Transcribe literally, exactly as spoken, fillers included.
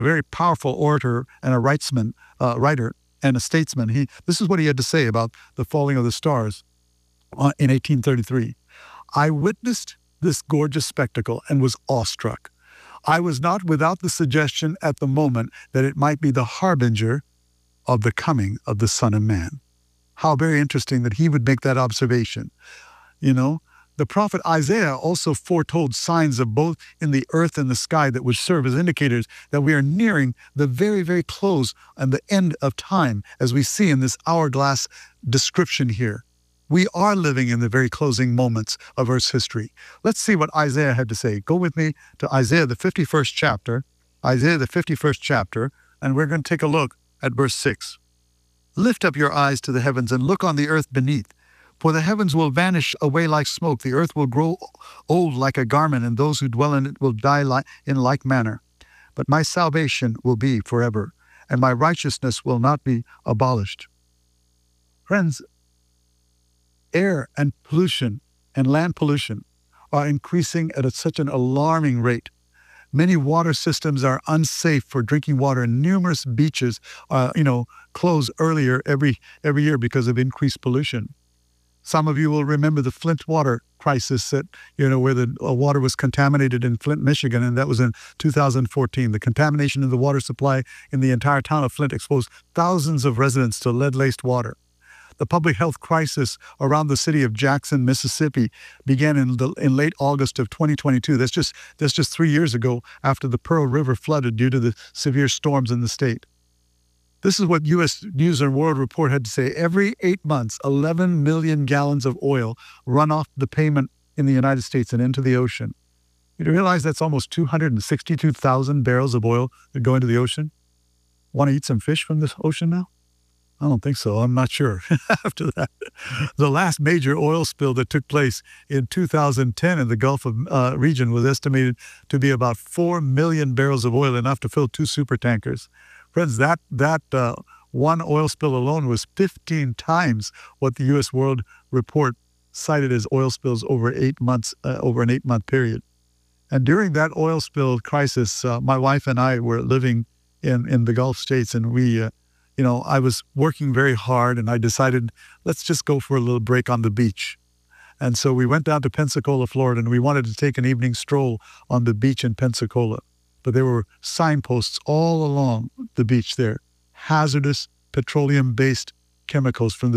a very powerful orator and a writesman, uh, writer and a statesman. He, this is what he had to say about the falling of the stars uh, in eighteen thirty-three. I witnessed this gorgeous spectacle and was awestruck. I was not without the suggestion at the moment that it might be the harbinger of the coming of the Son of Man. How very interesting that he would make that observation. You know, the prophet Isaiah also foretold signs of both in the earth and the sky that would serve as indicators that we are nearing the very, very close and the end of time, as we see in this hourglass description here. We are living in the very closing moments of Earth's history. Let's see what Isaiah had to say. Go with me to Isaiah, the fifty-first chapter, Isaiah, the fifty-first chapter, and we're going to take a look at verse six. Lift up your eyes to the heavens and look on the earth beneath. For the heavens will vanish away like smoke. The earth will grow old like a garment, and those who dwell in it will die li- in like manner. But my salvation will be forever, and my righteousness will not be abolished. Friends, air and pollution and land pollution are increasing at a, such an alarming rate. Many water systems are unsafe for drinking water, and numerous beaches, uh, you know, close earlier every every year because of increased pollution. Some of you will remember the Flint water crisis that, you know, where the uh, water was contaminated in Flint, Michigan, and that was in two thousand fourteen. The contamination of the water supply in the entire town of Flint exposed thousands of residents to lead-laced water. The public health crisis around the city of Jackson, Mississippi, began in, the, in late August of twenty twenty-two. That's just, that's just three years ago after the Pearl River flooded due to the severe storms in the state. This is what U S News and World Report had to say. Every eight months, eleven million gallons of oil run off the pavement in the United States and into the ocean. You realize that's almost two hundred sixty-two thousand barrels of oil that go into the ocean? Want to eat some fish from this ocean now? I don't think so. I'm not sure. After that, the last major oil spill that took place in two thousand ten in the Gulf of, uh, region was estimated to be about four million barrels of oil, enough to fill two supertankers. Friends, that that uh, one oil spill alone was fifteen times what the U S World Report cited as oil spills over eight months, uh, over an eight-month period. And during that oil spill crisis, uh, my wife and I were living in, in the Gulf states, and we, uh, you know, I was working very hard, and I decided, let's just go for a little break on the beach. And so we went down to Pensacola, Florida, and we wanted to take an evening stroll on the beach in Pensacola. But there were signposts all along the beach there, hazardous petroleum-based chemicals from the